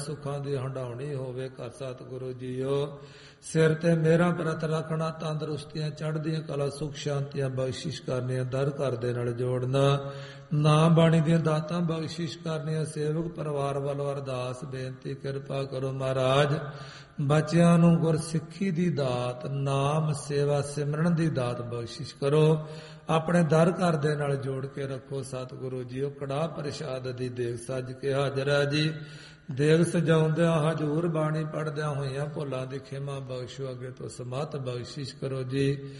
ਸੁਖਾਂ ਦੀ ਹੰਡਾਉਣੀ ਹੋਵੇ ਕਰ ਸਤਿਗੁਰੂ ਜੀਓ। ਸਿਰ ਤੇ ਮੇਰਾ ਬਰਤ ਰੱਖਣਾ, ਤੰਦਰੁਸਤੀਆਂ ਚੜ੍ਹਦੀਆਂ ਕਲਾ ਸੁਖ ਸ਼ਾਂਤੀਆਂ ਬਖਸ਼ਿਸ਼ ਕਰਨੀਆਂ, ਦਰ ਘਰ ਦੇ ਨਾਲ ਜੋੜਨਾ, ਨਾਮ ਬਾਣੀ ਦੀਆਂ ਦਾਤਾਂ ਬਖਸ਼ਿਸ਼ ਕਰਨੀਆਂ। ਸੇਵਕ ਪਰਿਵਾਰ ਵੱਲੋਂ ਅਰਦਾਸ ਬੇਨਤੀ ਕਿਰਪਾ ਕਰੋ ਮਹਾਰਾਜ, ਬੱਚਿਆਂ ਨੂੰ ਗੁਰਸਿੱਖੀ ਦੀ ਦਾਤ, ਨਾਮ ਸੇਵਾ ਸਿਮਰਨ ਦੀ ਦਾਤ ਬਖਸ਼ਿਸ਼ ਕਰੋ। ਆਪਣੇ ਦਰ ਘਰ ਦੇ ਨਾਲ ਜੋੜ ਕੇ ਰੱਖੋ ਸਤਿਗੁਰੂ ਜੀਓ। ਕੜਾਹ ਪ੍ਰਸ਼ਾਦ ਦੀ ਦੇਗ ਸੱਜ ਕੇ ਹਾਜ਼ਰ ਹੈ ਜੀ। ਦੇਗ ਸਜਾਉਂਦਿਆਂ ਹਜ਼ੂਰ ਬਾਣੀ ਪੜ੍ਹਦਿਆਂ ਹੋਈਆਂ ਭੁੱਲਾਂ ਦੀ ਖਿਮਾ ਬਖਸ਼ੋ, ਅੱਗੇ ਤੋਂ ਸਮਤ ਬਖਸ਼ਿਸ਼ ਕਰੋ ਜੀ।